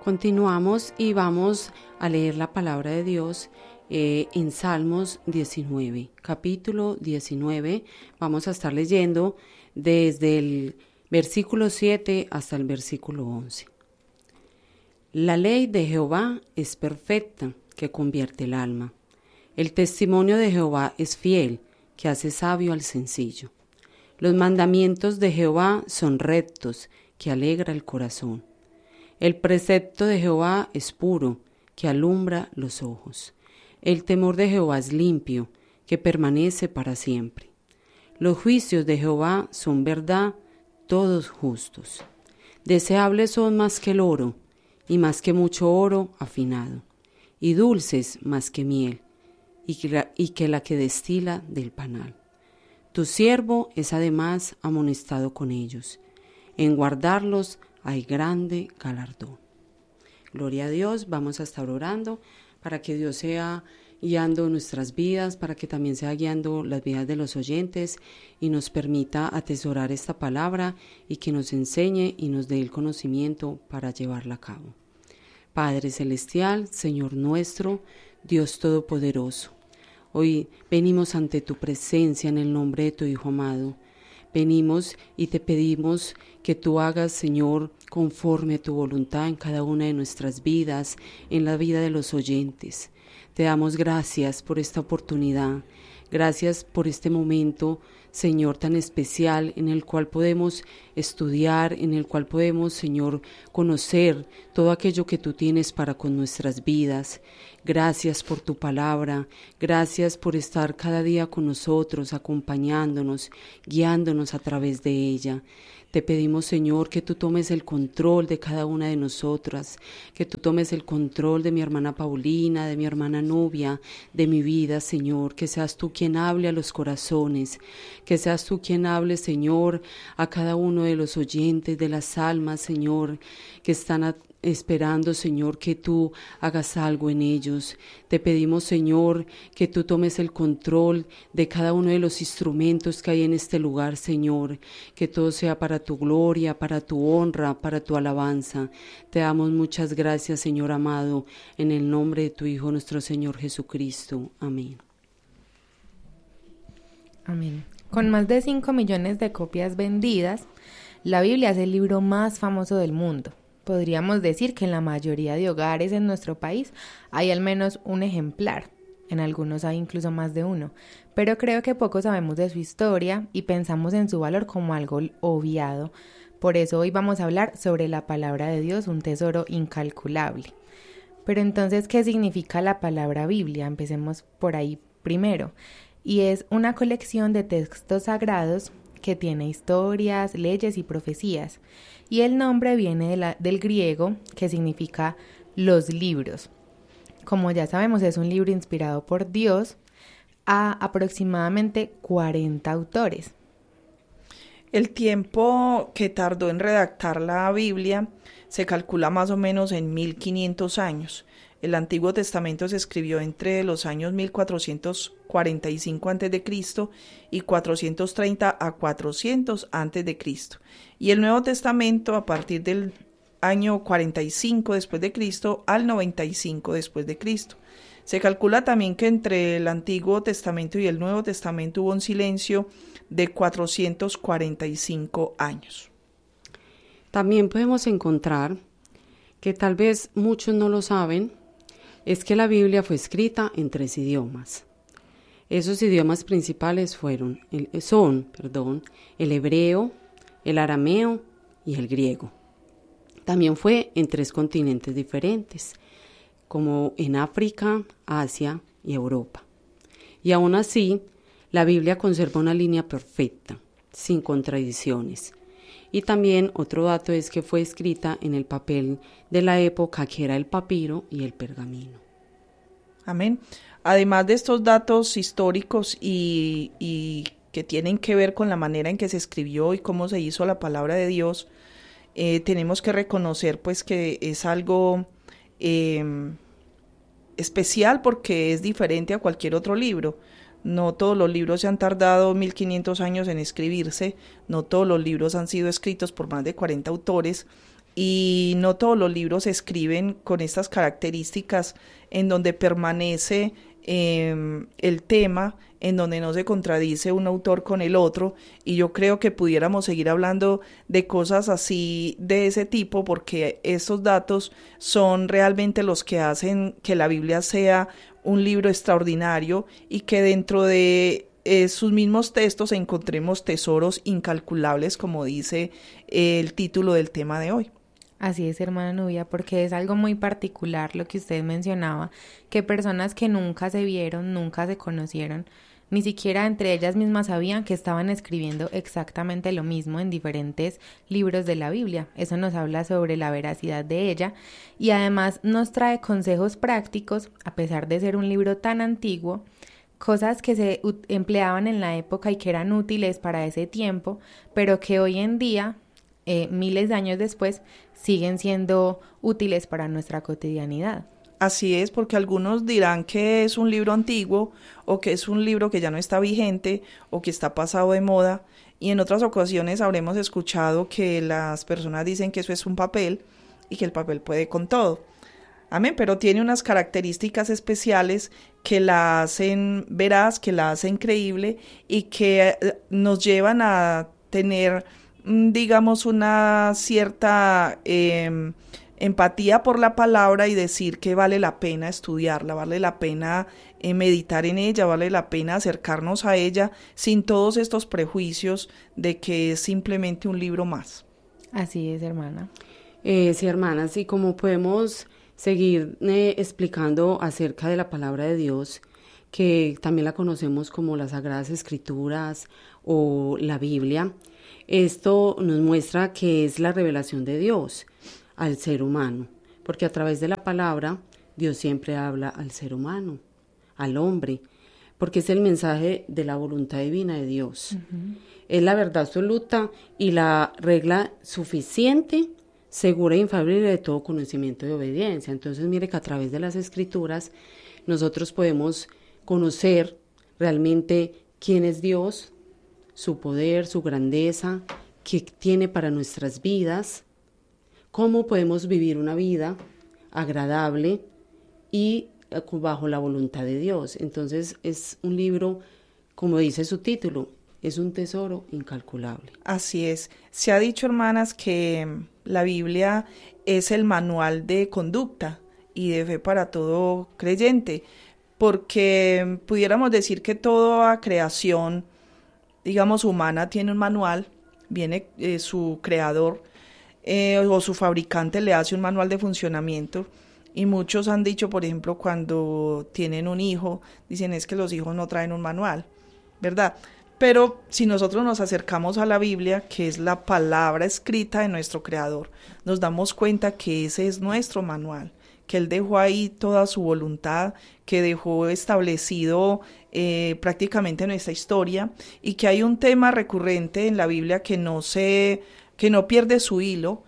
Continuamos y vamos a leer la palabra de Dios en Salmos 19, capítulo 19. Vamos a estar leyendo desde el versículo 7 hasta el versículo 11. La ley de Jehová es perfecta, que convierte el alma. El testimonio de Jehová es fiel, que hace sabio al sencillo. Los mandamientos de Jehová son rectos, que alegra el corazón. El precepto de Jehová es puro, que alumbra los ojos. El temor de Jehová es limpio, que permanece para siempre. Los juicios de Jehová son verdad, todos justos. Deseables son más que el oro, y más que mucho oro afinado, y dulces más que miel, y que la que destila del panal. Tu siervo es además amonestado con ellos. En guardarlos hay grande galardón. Gloria a Dios. Vamos a estar orando para que Dios sea guiando nuestras vidas, para que también sea guiando las vidas de los oyentes y nos permita atesorar esta palabra y que nos enseñe y nos dé el conocimiento para llevarla a cabo. Padre Celestial, Señor nuestro, Dios Todopoderoso, hoy venimos ante tu presencia en el nombre de tu Hijo amado. Venimos y te pedimos que tú hagas, Señor, conforme a tu voluntad en cada una de nuestras vidas, en la vida de los oyentes. Te damos gracias por esta oportunidad, gracias por este momento, Señor, tan especial en el cual podemos estudiar, en el cual podemos, Señor, conocer todo aquello que tú tienes para con nuestras vidas. Gracias por tu palabra, gracias por estar cada día con nosotros, acompañándonos, guiándonos a través de ella. Te pedimos, Señor, que tú tomes el control de cada una de nosotras, que tú tomes el control de mi hermana Paulina, de mi hermana Nubia, de mi vida, Señor, que seas tú quien hable a los corazones, que seas tú quien hable, Señor, a cada uno de los oyentes, de las almas, Señor, que están esperando, Señor, que tú hagas algo en ellos. Te pedimos, Señor, que tú tomes el control de cada uno de los instrumentos que hay en este lugar, Señor, que todo sea para tu gloria, para tu honra, para tu alabanza. Te damos muchas gracias, Señor amado, en el nombre de tu Hijo, nuestro Señor Jesucristo. Amén. Amén. Con más de 5 millones de copias vendidas, la Biblia es el libro más famoso del mundo. Podríamos decir que en la mayoría de hogares en nuestro país hay al menos un ejemplar, en algunos hay incluso más de uno, pero creo que poco sabemos de su historia y pensamos en su valor como algo obviado. Por eso hoy vamos a hablar sobre la palabra de Dios, un tesoro incalculable. Pero entonces, ¿qué significa la palabra Biblia? Empecemos por ahí primero. Y es una colección de textos sagrados que tiene historias, leyes y profecías. Y el nombre viene del griego, que significa los libros. Como ya sabemos, es un libro inspirado por Dios a aproximadamente 40 autores. El tiempo que tardó en redactar la Biblia se calcula más o menos en 1500 años. El Antiguo Testamento se escribió entre los años 1445 a.C. y 430 a 400 a.C. Y el Nuevo Testamento a partir del año 45 después de Cristo al 95 después de Cristo. Se calcula también que entre el Antiguo Testamento y el Nuevo Testamento hubo un silencio de 445 años. También podemos encontrar que tal vez muchos no lo saben, es que la Biblia fue escrita en 3 idiomas. Esos idiomas principales son el hebreo, el arameo y el griego. También fue en 3 continentes diferentes, como en África, Asia y Europa. Y aún así, la Biblia conserva una línea perfecta, sin contradicciones. Y también otro dato es que fue escrita en el papel de la época, que era el papiro y el pergamino. Amén. Además de estos datos históricos y que tienen que ver con la manera en que se escribió y cómo se hizo la palabra de Dios, tenemos que reconocer pues que es algo especial porque es diferente a cualquier otro libro. No todos los libros se han tardado 1500 años en escribirse, no todos los libros han sido escritos por más de 40 autores, y no todos los libros se escriben con estas características en donde permanece el tema, en donde no se contradice un autor con el otro, y yo creo que pudiéramos seguir hablando de cosas así de ese tipo, porque estos datos son realmente los que hacen que la Biblia sea un libro extraordinario y que dentro de sus mismos textos encontremos tesoros incalculables, como dice el título del tema de hoy. Así es, hermana Nubia, porque es algo muy particular lo que usted mencionaba, que personas que nunca se vieron, nunca se conocieron, ni siquiera entre ellas mismas sabían que estaban escribiendo exactamente lo mismo en diferentes libros de la Biblia. Eso nos habla sobre la veracidad de ella y además nos trae consejos prácticos, a pesar de ser un libro tan antiguo, cosas que se empleaban en la época y que eran útiles para ese tiempo, pero que hoy en día, miles de años después, siguen siendo útiles para nuestra cotidianidad. Así es, porque algunos dirán que es un libro antiguo o que es un libro que ya no está vigente o que está pasado de moda, y en otras ocasiones habremos escuchado que las personas dicen que eso es un papel y que el papel puede con todo. Amén, pero tiene unas características especiales que la hacen veraz, que la hacen creíble y que nos llevan a tener, digamos, una cierta empatía por la palabra y decir que vale la pena estudiarla, vale la pena meditar en ella, vale la pena acercarnos a ella sin todos estos prejuicios de que es simplemente un libro más. Así es, hermana. Sí, hermanas, y como podemos seguir explicando acerca de la palabra de Dios, que también la conocemos como las Sagradas Escrituras o la Biblia, esto nos muestra que es la revelación de Dios al ser humano, porque a través de la palabra Dios siempre habla al ser humano, al hombre, porque es el mensaje de la voluntad divina de Dios. Uh-huh. Es la verdad absoluta y la regla suficiente, segura e infalible de todo conocimiento y obediencia. Entonces mire que a través de las Escrituras nosotros podemos conocer realmente quién es Dios, su poder, su grandeza, qué tiene para nuestras vidas, cómo podemos vivir una vida agradable y bajo la voluntad de Dios. Entonces es un libro, como dice su título, es un tesoro incalculable. Así es. Se ha dicho, hermanas, que la Biblia es el manual de conducta y de fe para todo creyente, porque pudiéramos decir que toda creación, digamos, humana tiene un manual, viene su creador o su fabricante le hace un manual de funcionamiento, y muchos han dicho, por ejemplo, cuando tienen un hijo, dicen es que los hijos no traen un manual, ¿verdad? Pero si nosotros nos acercamos a la Biblia, que es la palabra escrita de nuestro Creador, nos damos cuenta que ese es nuestro manual, que Él dejó ahí toda su voluntad, que dejó establecido prácticamente nuestra historia, y que hay un tema recurrente en la Biblia que no pierde su hilo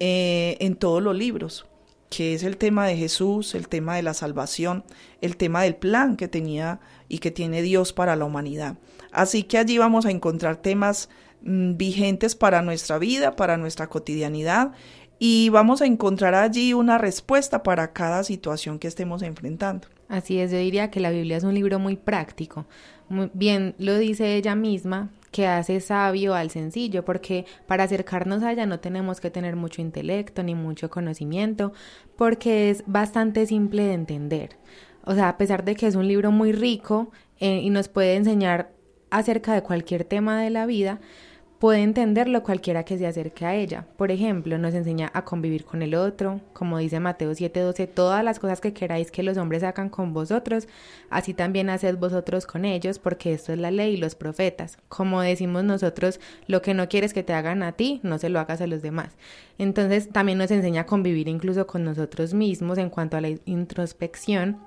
en todos los libros, que es el tema de Jesús, el tema de la salvación, el tema del plan que tenía y que tiene Dios para la humanidad. Así que allí vamos a encontrar temas vigentes para nuestra vida, para nuestra cotidianidad, y vamos a encontrar allí una respuesta para cada situación que estemos enfrentando. Así es, yo diría que la Biblia es un libro muy práctico. Muy bien lo dice ella misma, que hace sabio al sencillo, porque para acercarnos a ella no tenemos que tener mucho intelecto ni mucho conocimiento, porque es bastante simple de entender. O sea, a pesar de que es un libro muy rico y nos puede enseñar acerca de cualquier tema de la vida, puede entenderlo cualquiera que se acerque a ella. Por ejemplo, nos enseña a convivir con el otro, como dice Mateo 7:12, todas las cosas que queráis que los hombres hagan con vosotros, así también haced vosotros con ellos, porque esto es la ley y los profetas. Como decimos nosotros, lo que no quieres que te hagan a ti, no se lo hagas a los demás. Entonces también nos enseña a convivir incluso con nosotros mismos en cuanto a la introspección,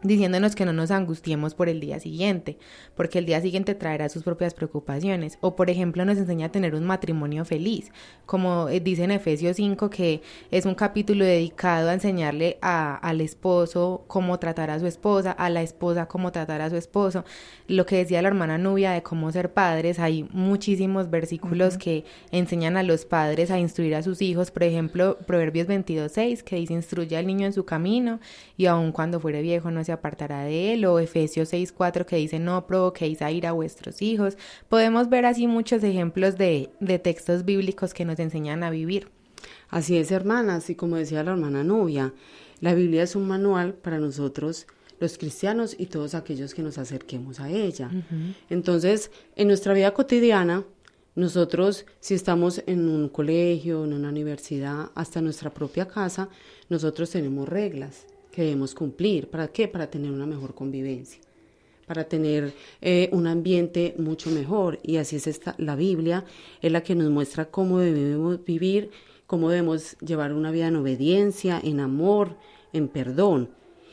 diciéndonos que no nos angustiemos por el día siguiente, porque el día siguiente traerá sus propias preocupaciones. O, por ejemplo, nos enseña a tener un matrimonio feliz, como dice en Efesios 5, que es un capítulo dedicado a enseñarle al esposo cómo tratar a su esposa, a la esposa cómo tratar a su esposo. Lo que decía la hermana Nubia de cómo ser padres, hay muchísimos versículos que enseñan a los padres a instruir a sus hijos. Por ejemplo, Proverbios 22:6, que dice: instruye al niño en su camino, y aun cuando fuere viejo no se apartará de él. O Efesios 6:4, que dice: no provoquéis a ira a vuestros hijos. Podemos ver así muchos ejemplos de textos bíblicos que nos enseñan a vivir. Así es, hermanas, y como decía la hermana Nubia, la Biblia es un manual para nosotros los cristianos y todos aquellos que nos acerquemos a ella. Entonces, en nuestra vida cotidiana, nosotros, si estamos en un colegio, en una universidad, hasta nuestra propia casa, nosotros tenemos reglas que debemos cumplir. ¿Para qué? Para tener una mejor convivencia, para tener un ambiente mucho mejor. Y así es la Biblia, es la que nos muestra cómo debemos vivir, cómo debemos llevar una vida en obediencia, en amor, en perdón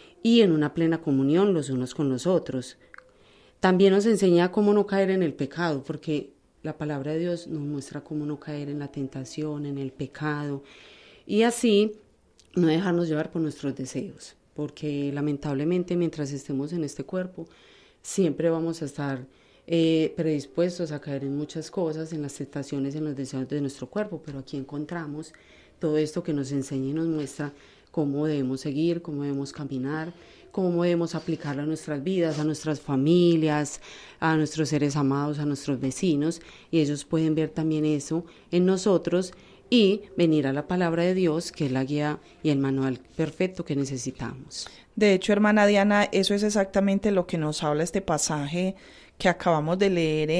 y en una plena comunión los unos con los otros. También nos enseña cómo no caer en el pecado, porque la palabra de Dios nos muestra cómo no caer en la tentación, en el pecado, y así no dejarnos llevar por nuestros deseos, porque lamentablemente mientras estemos en este cuerpo siempre vamos a estar predispuestos a caer en muchas cosas, en las tentaciones, en los deseos de nuestro cuerpo, pero aquí encontramos todo esto que nos enseña y nos muestra cómo debemos seguir, cómo debemos caminar, cómo debemos aplicarlo a nuestras vidas, a nuestras familias, a nuestros seres amados, a nuestros vecinos, y ellos pueden ver también eso en nosotros y venir a la palabra de Dios, que es la guía y el manual perfecto que necesitamos. De hecho, hermana Diana, eso es exactamente lo que nos habla este pasaje que acabamos de leer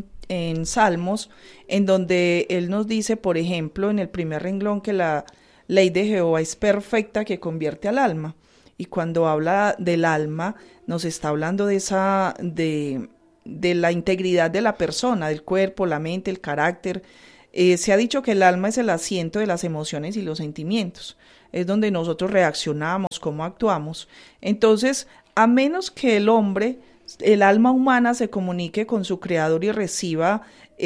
en Salmos, en donde él nos dice, por ejemplo, en el primer renglón, que la ley de Jehová es perfecta, que convierte al alma. Y cuando habla del alma, nos está hablando de la integridad de la persona, del cuerpo, la mente, el carácter. Se ha dicho que el alma es el asiento de las emociones y los sentimientos. Es donde nosotros reaccionamos, cómo actuamos. Entonces, a menos que el alma humana se comunique con su creador y reciba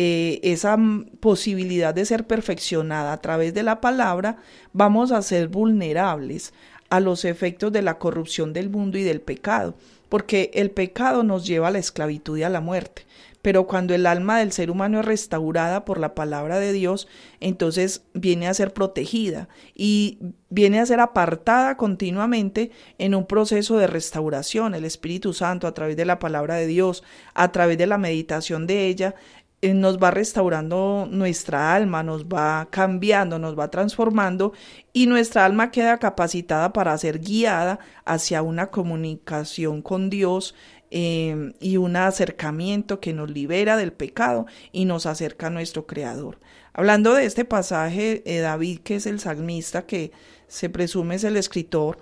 esa posibilidad de ser perfeccionada a través de la palabra, vamos a ser vulnerables a los efectos de la corrupción del mundo y del pecado, porque el pecado nos lleva a la esclavitud y a la muerte. Pero cuando el alma del ser humano es restaurada por la palabra de Dios, entonces viene a ser protegida y viene a ser apartada continuamente en un proceso de restauración. El Espíritu Santo, a través de la palabra de Dios, a través de la meditación de ella, nos va restaurando nuestra alma, nos va cambiando, nos va transformando, y nuestra alma queda capacitada para ser guiada hacia una comunicación con Dios y un acercamiento que nos libera del pecado y nos acerca a nuestro Creador. Hablando de este pasaje, David, que es el salmista, que se presume es el escritor,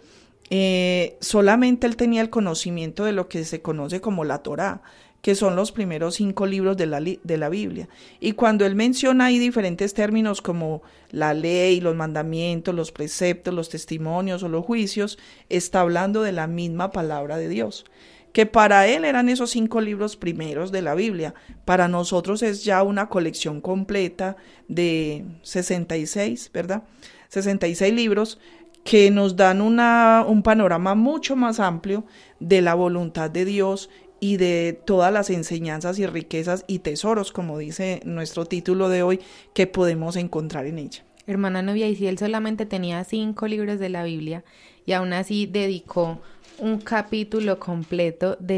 solamente él tenía el conocimiento de lo que se conoce como la Torá, que son los primeros 5 libros de la Biblia. Y cuando él menciona ahí diferentes términos como la ley, los mandamientos, los preceptos, los testimonios o los juicios, está hablando de la misma palabra de Dios, que para él eran esos 5 libros primeros de la Biblia. Para nosotros es ya una colección completa de 66, ¿verdad? 66 libros que nos dan un panorama mucho más amplio de la voluntad de Dios y de todas las enseñanzas y riquezas y tesoros, como dice nuestro título de hoy, que podemos encontrar en ella. Hermana Nubia, y si él solamente tenía 5 libros de la Biblia y aún así dedicó un capítulo completo de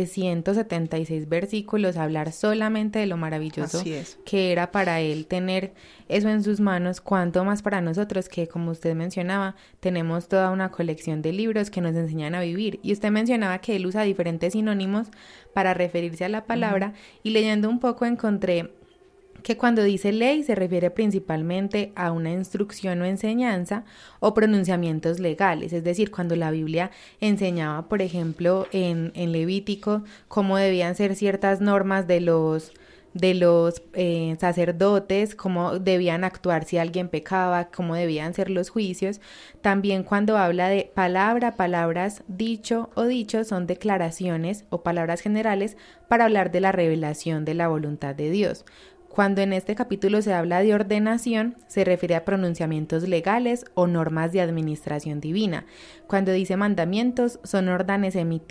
176 versículos a hablar solamente de lo maravilloso que era para él tener eso en sus manos, cuánto más para nosotros que, como usted mencionaba, tenemos toda una colección de libros que nos enseñan a vivir. Y usted mencionaba que él usa diferentes sinónimos para referirse a la palabra, y leyendo un poco encontré que cuando dice ley se refiere principalmente a una instrucción o enseñanza o pronunciamientos legales, es decir, cuando la Biblia enseñaba, por ejemplo, en Levítico, cómo debían ser ciertas normas de de los sacerdotes, cómo debían actuar si alguien pecaba, cómo debían ser los juicios. También cuando habla de palabra, palabras, dicho o dichos son declaraciones o palabras generales para hablar de la revelación de la voluntad de Dios. Cuando en este capítulo se habla de ordenación, se refiere a pronunciamientos legales o normas de administración divina. Cuando dice mandamientos, son órdenes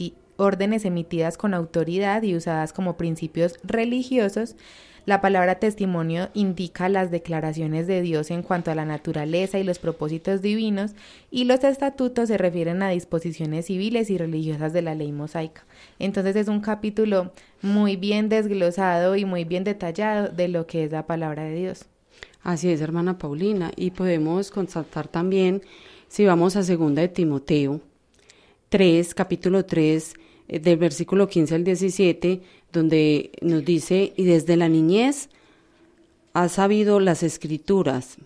emitidas con autoridad y usadas como principios religiosos. La palabra testimonio indica las declaraciones de Dios en cuanto a la naturaleza y los propósitos divinos, y los estatutos se refieren a disposiciones civiles y religiosas de la ley mosaica. Entonces es un capítulo muy bien desglosado y muy bien detallado de lo que es la palabra de Dios. Así es, hermana Paulina, y podemos constatar también, si vamos a 2 de Timoteo 3, capítulo 3, del versículo 15 al 17, donde nos dice, y desde la niñez has sabido las escrituras,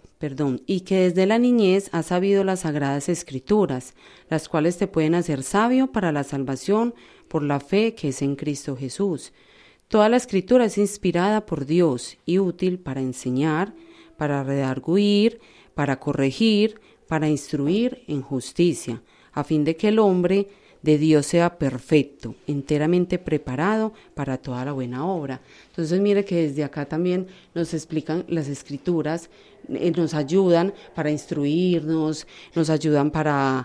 y que desde la niñez has sabido las sagradas escrituras, las cuales te pueden hacer sabio para la salvación por la fe que es en Cristo Jesús. Toda la escritura es inspirada por Dios y útil para enseñar, para redarguir, para corregir, para instruir en justicia, a fin de que el hombre de Dios sea perfecto, enteramente preparado para toda la buena obra. Entonces mire que desde acá también nos explican las escrituras, nos ayudan para instruirnos, nos ayudan para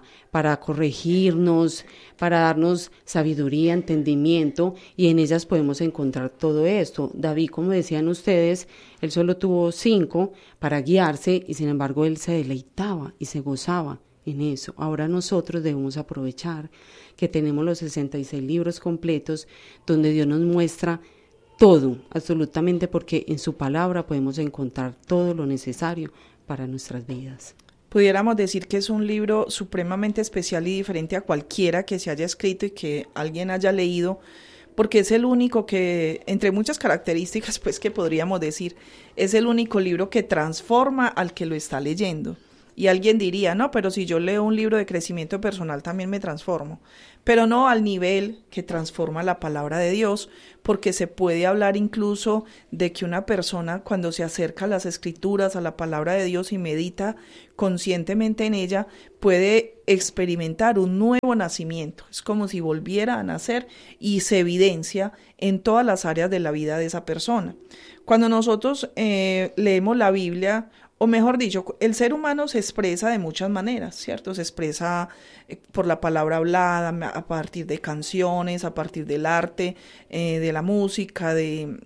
corregirnos, para darnos sabiduría, entendimiento, y en ellas podemos encontrar todo esto. David, como decían ustedes, él solo tuvo 5 para guiarse, y sin embargo él se deleitaba y se gozaba en eso. Ahora nosotros debemos aprovechar que tenemos los 66 libros completos donde Dios nos muestra todo, absolutamente, porque en su palabra podemos encontrar todo lo necesario para nuestras vidas. Pudiéramos decir que es un libro supremamente especial y diferente a cualquiera que se haya escrito y que alguien haya leído, porque es el único que, entre muchas características pues que podríamos decir, es el único libro que transforma al que lo está leyendo. Y alguien diría, no, pero si yo leo un libro de crecimiento personal también me transformo. Pero no al nivel que transforma la palabra de Dios, porque se puede hablar incluso de que una persona cuando se acerca a las escrituras, a la palabra de Dios y medita conscientemente en ella, puede experimentar un nuevo nacimiento. Es como si volviera a nacer y se evidencia en todas las áreas de la vida de esa persona. Cuando nosotros leemos la Biblia, o mejor dicho, el ser humano se expresa de muchas maneras, ¿cierto? Se expresa por la palabra hablada, a partir de canciones, a partir del arte, de la música, de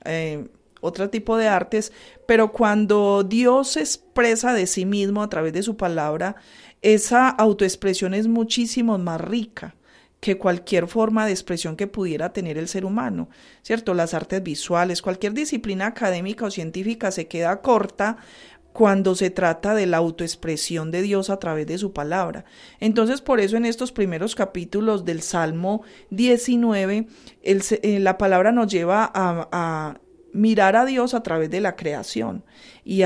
otro tipo de artes, pero cuando Dios se expresa de sí mismo a través de su palabra, esa autoexpresión es muchísimo más rica que cualquier forma de expresión que pudiera tener el ser humano, ¿cierto? Las artes visuales, cualquier disciplina académica o científica se queda corta cuando se trata de la autoexpresión de Dios a través de su palabra. Entonces, por eso en estos primeros capítulos del Salmo 19, la palabra nos lleva a mirar a Dios a través de la creación y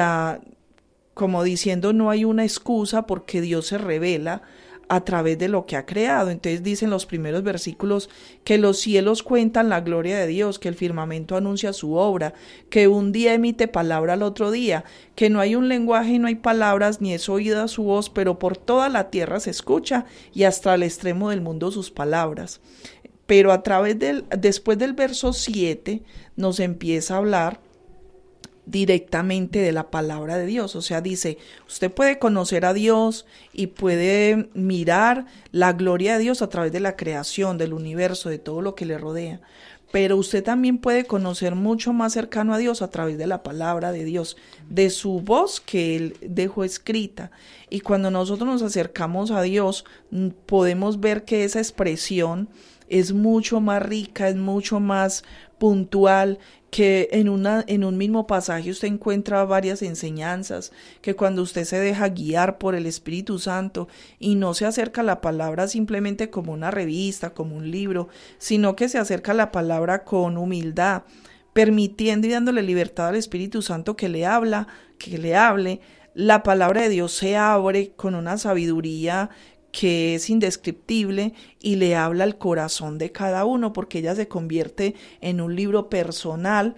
como diciendo, no hay una excusa porque Dios se revela a través de lo que ha creado. Entonces dicen los primeros versículos que los cielos cuentan la gloria de Dios, que el firmamento anuncia su obra, que un día emite palabra al otro día, que no hay un lenguaje y no hay palabras, ni es oída su voz, pero por toda la tierra se escucha y hasta el extremo del mundo sus palabras. Pero después del verso 7 nos empieza a hablar directamente de la palabra de Dios. O sea, dice, usted puede conocer a Dios y puede mirar la gloria de Dios a través de la creación, del universo, de todo lo que le rodea, pero usted también puede conocer mucho más cercano a Dios a través de la palabra de Dios, de su voz que Él dejó escrita. Y cuando nosotros nos acercamos a Dios, podemos ver que esa expresión es mucho más rica, es mucho más puntual, que en un mismo pasaje usted encuentra varias enseñanzas, que cuando usted se deja guiar por el Espíritu Santo y no se acerca a la palabra simplemente como una revista, como un libro, sino que se acerca a la palabra con humildad, permitiendo y dándole libertad al Espíritu Santo que le hable, la palabra de Dios se abre con una sabiduría que es indescriptible y le habla al corazón de cada uno, porque ella se convierte en un libro personal,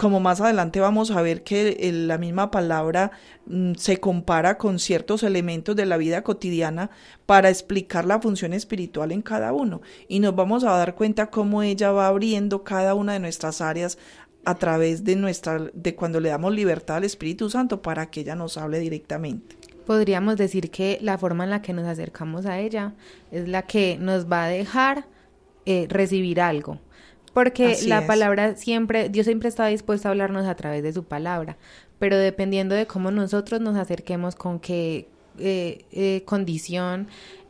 como más adelante vamos a ver que la misma palabra se compara con ciertos elementos de la vida cotidiana para explicar la función espiritual en cada uno. Y nos vamos a dar cuenta cómo ella va abriendo cada una de nuestras áreas a través de cuando le damos libertad al Espíritu Santo para que ella nos hable directamente. Podríamos decir que la forma en la que nos acercamos a ella es la que nos va a dejar recibir algo. Porque Así la es. palabra Dios siempre está dispuesto a hablarnos a través de su palabra, pero dependiendo de cómo nosotros nos acerquemos, con qué condición,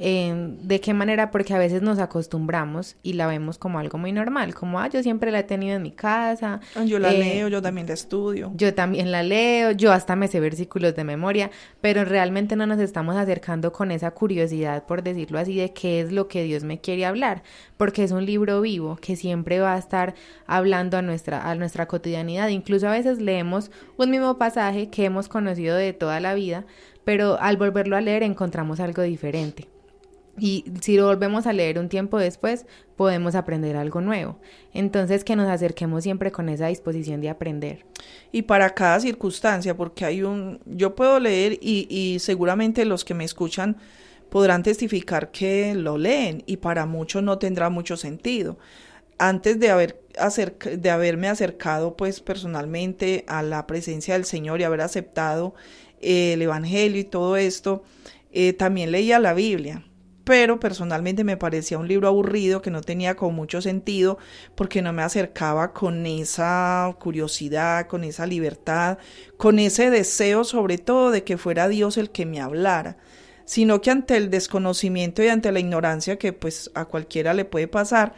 de qué manera, porque a veces nos acostumbramos y la vemos como algo muy normal, como yo siempre la he tenido en mi casa. Yo la leo, yo también la estudio. Yo también la leo, yo hasta me sé versículos de memoria, pero realmente no nos estamos acercando con esa curiosidad, por decirlo así, de qué es lo que Dios me quiere hablar, porque es un libro vivo que siempre va a estar hablando a nuestra cotidianidad. Incluso a veces leemos un mismo pasaje que hemos conocido de toda la vida, pero al volverlo a leer encontramos algo diferente. Y si lo volvemos a leer un tiempo después, podemos aprender algo nuevo. Entonces, que nos acerquemos siempre con esa disposición de aprender. Y para cada circunstancia, porque yo puedo leer y seguramente los que me escuchan podrán testificar que lo leen y para muchos no tendrá mucho sentido. Antes de haberme acercado pues personalmente a la presencia del Señor y haber aceptado el Evangelio y todo esto, también leía la Biblia, pero personalmente me parecía un libro aburrido que no tenía como mucho sentido porque no me acercaba con esa curiosidad, con esa libertad, con ese deseo sobre todo de que fuera Dios el que me hablara, sino que ante el desconocimiento y ante la ignorancia que pues a cualquiera le puede pasar,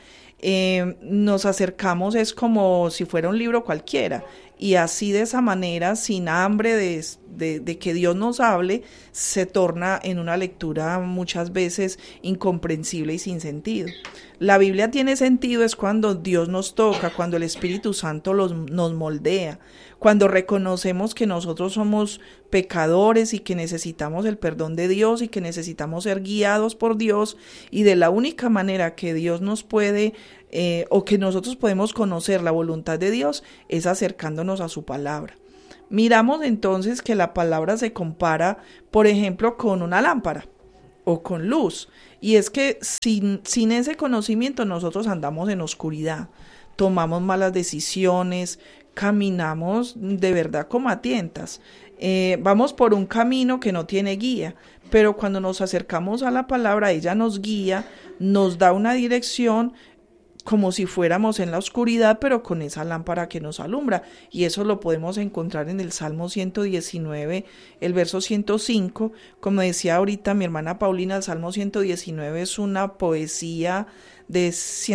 nos acercamos es como si fuera un libro cualquiera, y así de esa manera, sin hambre de que Dios nos hable, se torna en una lectura muchas veces incomprensible y sin sentido. La Biblia tiene sentido es cuando Dios nos toca, cuando el Espíritu Santo nos moldea, cuando reconocemos que nosotros somos pecadores y que necesitamos el perdón de Dios y que necesitamos ser guiados por Dios, y de la única manera que Dios nos puede o que nosotros podemos conocer la voluntad de Dios es acercándonos a su palabra. Miramos entonces que la palabra se compara, por ejemplo, con una lámpara o con luz, y es que sin ese conocimiento nosotros andamos en oscuridad, tomamos malas decisiones, caminamos de verdad como a tientas, vamos por un camino que no tiene guía, pero cuando nos acercamos a la palabra, ella nos guía, nos da una dirección, como si fuéramos en la oscuridad, pero con esa lámpara que nos alumbra. Y eso lo podemos encontrar en el Salmo 119, el verso 105. Como decía ahorita mi hermana Paulina, el Salmo 119 es una poesía de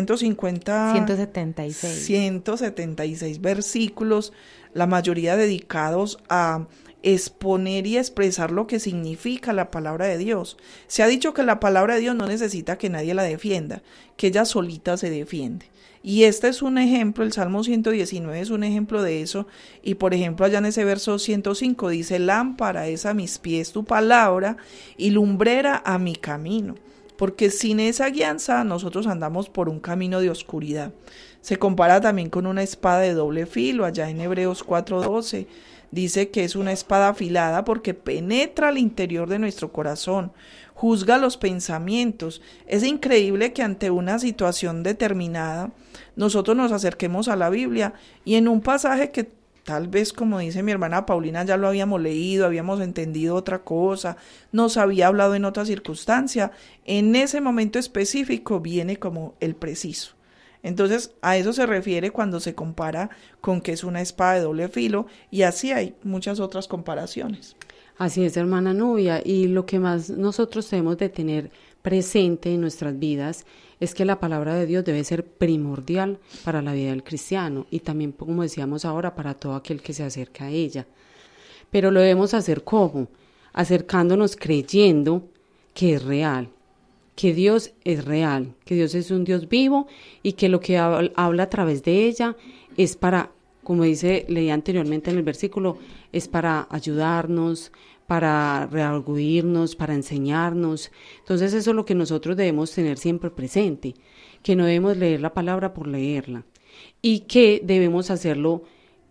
176 versículos, la mayoría dedicados a exponer y expresar lo que significa la palabra de Dios. Se ha dicho que la palabra de Dios no necesita que nadie la defienda, que ella solita se defiende. Y este es un ejemplo, el Salmo 119 es un ejemplo de eso. Y por ejemplo allá en ese verso 105 dice: lámpara es a mis pies tu palabra y lumbrera a mi camino. Porque sin esa guianza nosotros andamos por un camino de oscuridad. Se compara también con una espada de doble filo, allá en Hebreos 4:12. Dice que es una espada afilada porque penetra al interior de nuestro corazón, juzga los pensamientos. Es increíble que ante una situación determinada nosotros nos acerquemos a la Biblia y en un pasaje que tal vez, como dice mi hermana Paulina, ya lo habíamos leído, habíamos entendido otra cosa, nos había hablado en otra circunstancia, en ese momento específico viene como el preciso. Entonces a eso se refiere cuando se compara con que es una espada de doble filo, y así hay muchas otras comparaciones. Así es, hermana Nubia, y lo que más nosotros debemos de tener presente en nuestras vidas es que la palabra de Dios debe ser primordial para la vida del cristiano y también, como decíamos ahora, para todo aquel que se acerca a ella. Pero lo debemos hacer ¿cómo? Acercándonos creyendo que es real, que Dios es real, que Dios es un Dios vivo y que lo que habla a través de ella es para, como leí anteriormente en el versículo, es para ayudarnos, para redarguirnos, para enseñarnos. Entonces eso es lo que nosotros debemos tener siempre presente, que no debemos leer la palabra por leerla y que debemos hacerlo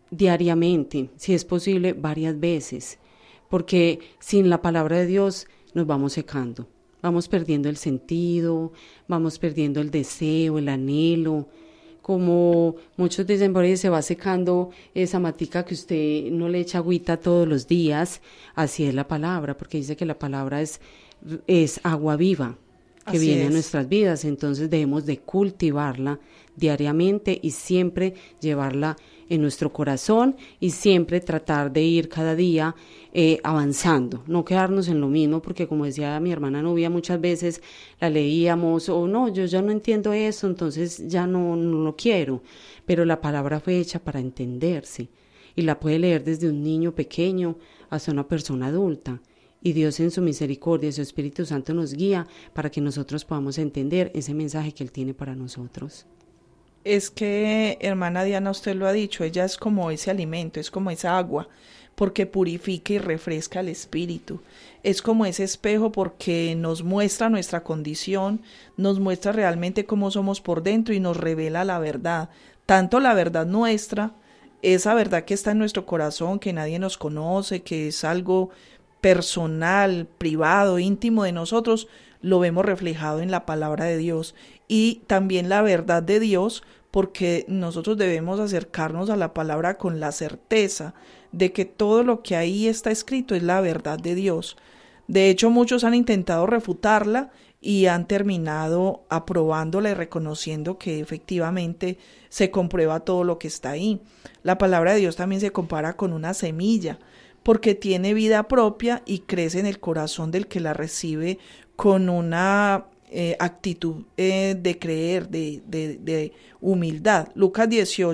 diariamente, si es posible, varias veces, porque sin la palabra de Dios nos vamos secando, vamos perdiendo el sentido, vamos perdiendo el deseo, el anhelo. Como muchos dicen por ahí, se va secando esa matica que usted no le echa agüita todos los días. Así es la palabra, porque dice que la palabra es agua viva que Así viene a es. nuestras vidas. Entonces debemos de cultivarla diariamente y siempre llevarla en nuestro corazón y siempre tratar de ir cada día avanzando, no quedarnos en lo mismo, porque como decía mi hermana Nubia, muchas veces la leíamos o no, yo ya no entiendo eso, entonces ya no lo quiero, pero la palabra fue hecha para entenderse y la puede leer desde un niño pequeño hasta una persona adulta. Y Dios en su misericordia, su Espíritu Santo nos guía para que nosotros podamos entender ese mensaje que Él tiene para nosotros. Es que, hermana Diana, usted lo ha dicho, ella es como ese alimento, es como esa agua, porque purifica y refresca el espíritu. Es como ese espejo porque nos muestra nuestra condición, nos muestra realmente cómo somos por dentro y nos revela la verdad, tanto la verdad nuestra, esa verdad que está en nuestro corazón, que nadie nos conoce, que es algo personal, privado, íntimo de nosotros, lo vemos reflejado en la palabra de Dios, y también la verdad de Dios, porque nosotros debemos acercarnos a la palabra con la certeza de que todo lo que ahí está escrito es la verdad de Dios. De hecho, muchos han intentado refutarla y han terminado aprobándola y reconociendo que efectivamente se comprueba todo lo que está ahí. La palabra de Dios también se compara con una semilla, porque tiene vida propia y crece en el corazón del que la recibe con una actitud de creer, de humildad. Lucas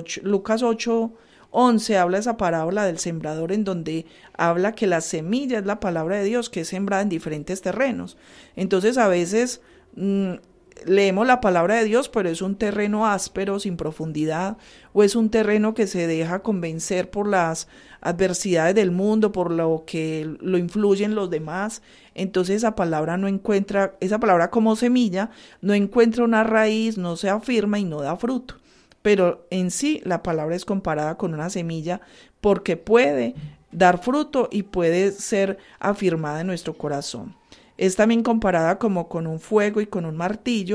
8:11 habla esa parábola del sembrador, en donde habla que la semilla es la palabra de Dios, que es sembrada en diferentes terrenos. Entonces a veces leemos la palabra de Dios, pero es un terreno áspero, sin profundidad, o es un terreno que se deja convencer por las adversidades del mundo, por lo que lo influyen los demás. Entonces esa palabra como semilla no encuentra una raíz, no se afirma y no da fruto. Pero en sí la palabra es comparada con una semilla porque puede dar fruto y puede ser afirmada en nuestro corazón. Es también comparada como con un fuego y con un martillo,